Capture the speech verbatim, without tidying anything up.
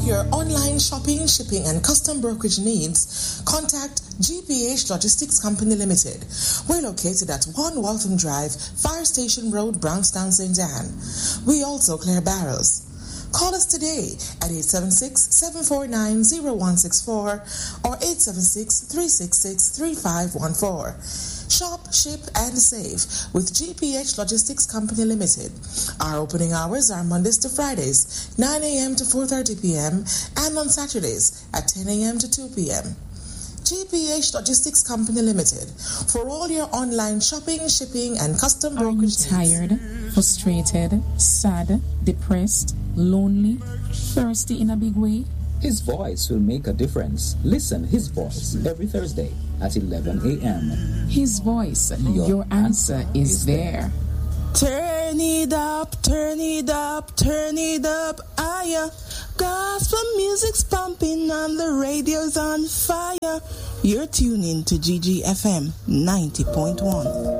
your online shopping, shipping, and custom brokerage needs, contact G P H Logistics Company Limited. We're located at one Waltham Drive, Fire Station Road, Brownstown, Saint Anne. We also clear barrels. Call us today at eight seven six, seven four nine, zero one six four or eight seven six, three six six, three five one four. Shop, ship, and save with G P H Logistics Company Limited. Our opening hours are Mondays to Fridays, nine a.m. to four thirty p.m. and on Saturdays at ten a.m. to two p.m. G P H Logistics Company Limited. For all your online shopping, shipping, and custom brokerage needs. Are you tired, frustrated, sad, depressed, lonely, thirsty in a big way? His voice will make a difference. Listen His Voice every Thursday at eleven a.m. His Voice, your, your answer, answer is, is there. there. Turn it up, turn it up, turn it up, higher. Gospel music's pumping and the radio's on fire. You're tuning to G G F M ninety point one.